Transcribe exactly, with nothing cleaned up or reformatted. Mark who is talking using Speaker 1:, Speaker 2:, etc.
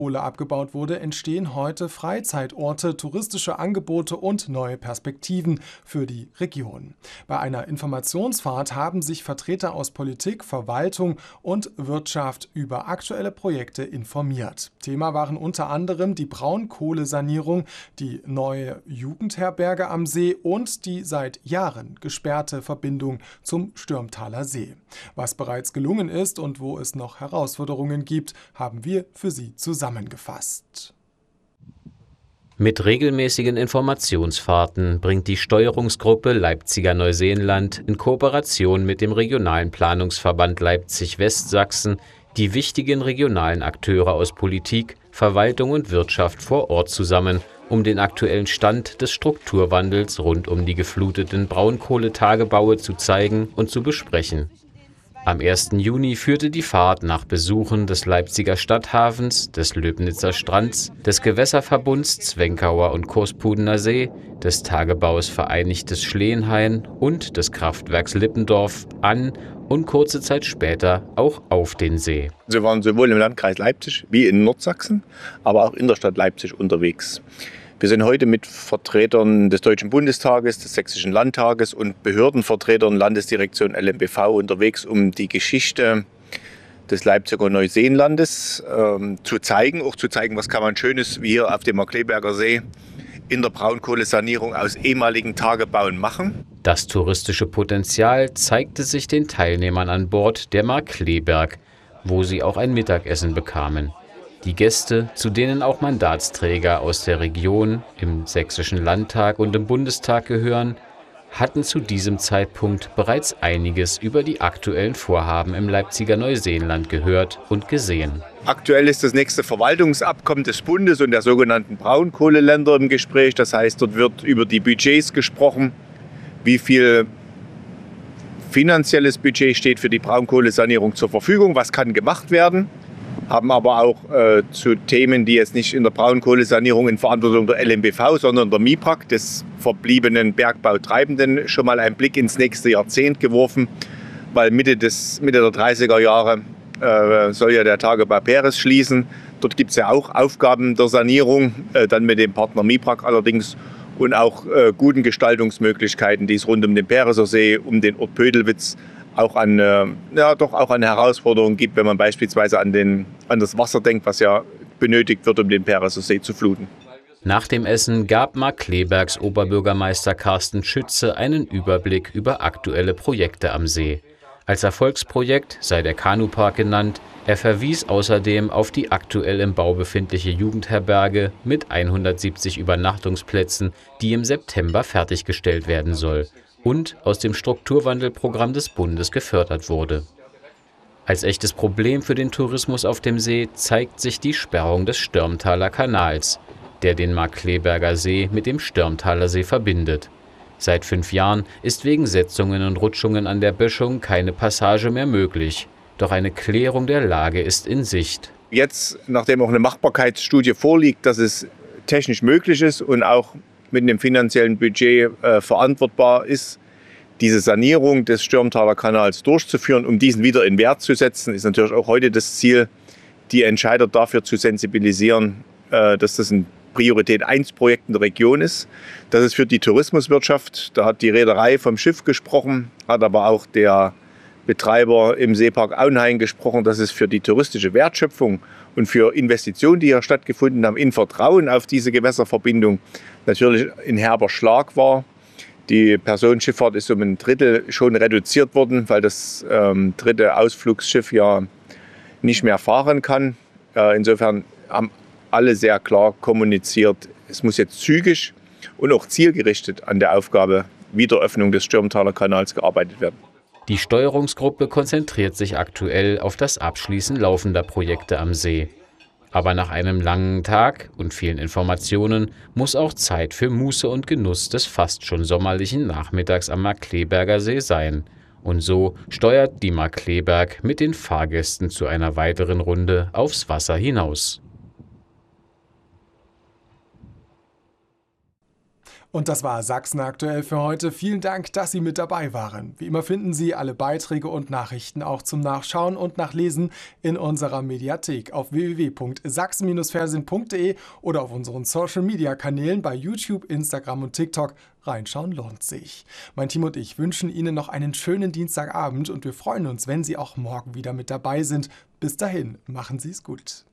Speaker 1: Kohle abgebaut wurde, entstehen heute Freizeitorte, touristische Angebote und neue Perspektiven für die Region. Bei einer Informationsfahrt haben sich Vertreter aus Politik, Verwaltung und Wirtschaft über aktuelle Projekte informiert. Thema waren unter anderem die Braunkohlesanierung, die neue Jugendherberge am See und die seit Jahren gesperrte Verbindung zum Stürmtaler See. Was bereits gelungen ist und wo es noch Herausforderungen gibt, haben wir für Sie zusammengefasst.
Speaker 2: Mit regelmäßigen Informationsfahrten bringt die Steuerungsgruppe Leipziger Neuseenland in Kooperation mit dem regionalen Planungsverband Leipzig-Westsachsen die wichtigen regionalen Akteure aus Politik, Verwaltung und Wirtschaft vor Ort zusammen, um den aktuellen Stand des Strukturwandels rund um die gefluteten Braunkohletagebaue zu zeigen und zu besprechen. Am ersten Juni führte die Fahrt nach Besuchen des Leipziger Stadthafens, des Löbnitzer Strands, des Gewässerverbunds Zwenkauer und Korspudener See, des Tagebaus Vereinigtes Schleenhain und des Kraftwerks Lippendorf an und kurze Zeit später auch auf den See.
Speaker 3: Wir waren sowohl im Landkreis Leipzig wie in Nordsachsen, aber auch in der Stadt Leipzig unterwegs. Wir sind heute mit Vertretern des Deutschen Bundestages, des Sächsischen Landtages und Behördenvertretern Landesdirektion L M B V unterwegs, um die Geschichte des Leipziger Neuseenlandes ähm, zu zeigen. Auch zu zeigen, was kann man Schönes wie hier auf dem Markkleeberger See in der Braunkohlesanierung aus ehemaligen Tagebauen machen.
Speaker 2: Das touristische Potenzial zeigte sich den Teilnehmern an Bord der Markkleeberg, wo sie auch ein Mittagessen bekamen. Die Gäste, zu denen auch Mandatsträger aus der Region, im Sächsischen Landtag und im Bundestag gehören, hatten zu diesem Zeitpunkt bereits einiges über die aktuellen Vorhaben im Leipziger Neuseenland gehört und gesehen.
Speaker 3: Aktuell ist das nächste Verwaltungsabkommen des Bundes und der sogenannten Braunkohleländer im Gespräch. Das heißt, dort wird über die Budgets gesprochen, wie viel finanzielles Budget steht für die Braunkohlesanierung zur Verfügung, was kann gemacht werden. Haben aber auch äh, zu Themen, die jetzt nicht in der Braunkohlesanierung in Verantwortung der L M B V, sondern der MIPRAG, des verbliebenen Bergbautreibenden, schon mal einen Blick ins nächste Jahrzehnt geworfen, weil Mitte, des, Mitte der dreißiger Jahre äh, soll ja der Tagebau Peres schließen. Dort gibt es ja auch Aufgaben der Sanierung, äh, dann mit dem Partner MIPRAG allerdings und auch äh, guten Gestaltungsmöglichkeiten, die es rund um den Pereser See, um den Ort Pödelwitz auch an, äh, ja, doch auch an Herausforderungen gibt, wenn man beispielsweise an, den, an das Wasser denkt, was ja benötigt wird, um den Pereser See zu fluten.
Speaker 2: Nach dem Essen gab Markkleebergs Oberbürgermeister Carsten Schütze einen Überblick über aktuelle Projekte am See. Als Erfolgsprojekt sei der Kanupark genannt. Er verwies außerdem auf die aktuell im Bau befindliche Jugendherberge mit hundertsiebzig Übernachtungsplätzen, die im September fertiggestellt werden soll und aus dem Strukturwandelprogramm des Bundes gefördert wurde. Als echtes Problem für den Tourismus auf dem See zeigt sich die Sperrung des Stürmtaler Kanals, der den Markkleeberger See mit dem Stürmtaler See verbindet. Seit fünf Jahren ist wegen Setzungen und Rutschungen an der Böschung keine Passage mehr möglich. Doch eine Klärung der Lage ist in Sicht.
Speaker 3: Jetzt, nachdem auch eine Machbarkeitsstudie vorliegt, dass es technisch möglich ist und auch mit einem finanziellen Budget äh, verantwortbar ist, diese Sanierung des Stürmtaler Kanals durchzuführen, um diesen wieder in Wert zu setzen, ist natürlich auch heute das Ziel, die Entscheider dafür zu sensibilisieren, äh, dass das ein Priorität eins Projekt in der Region ist. Das ist für die Tourismuswirtschaft, da hat die Reederei vom Schiff gesprochen, hat aber auch der Betreiber im Seepark Auenhain gesprochen, dass es für die touristische Wertschöpfung und für Investitionen, die hier stattgefunden haben, in Vertrauen auf diese Gewässerverbindung natürlich ein herber Schlag war. Die Personenschifffahrt ist um ein Drittel schon reduziert worden, weil das ähm, dritte Ausflugsschiff ja nicht mehr fahren kann. Äh, insofern haben alle sehr klar kommuniziert, es muss jetzt zügig und auch zielgerichtet an der Aufgabe Wiederöffnung des Stürmtaler Kanals gearbeitet werden.
Speaker 2: Die Steuerungsgruppe konzentriert sich aktuell auf das Abschließen laufender Projekte am See. Aber nach einem langen Tag und vielen Informationen muss auch Zeit für Muße und Genuss des fast schon sommerlichen Nachmittags am Markkleeberger See sein. Und so steuert die Markkleeberg mit den Fahrgästen zu einer weiteren Runde aufs Wasser hinaus.
Speaker 1: Und das war Sachsen aktuell für heute. Vielen Dank, dass Sie mit dabei waren. Wie immer finden Sie alle Beiträge und Nachrichten auch zum Nachschauen und Nachlesen in unserer Mediathek auf w w w punkt sachsen Bindestrich fernsehen punkt de oder auf unseren Social-Media-Kanälen bei YouTube, Instagram und TikTok. Reinschauen lohnt sich. Mein Team und ich wünschen Ihnen noch einen schönen Dienstagabend und wir freuen uns, wenn Sie auch morgen wieder mit dabei sind. Bis dahin, machen Sie es gut.